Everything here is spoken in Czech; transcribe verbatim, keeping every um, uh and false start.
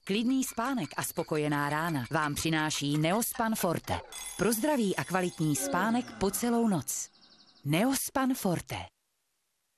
Klidný spánek a spokojená rána vám přináší Neospan Forte. Pro zdravý a kvalitní spánek po celou noc. Neospan Forte.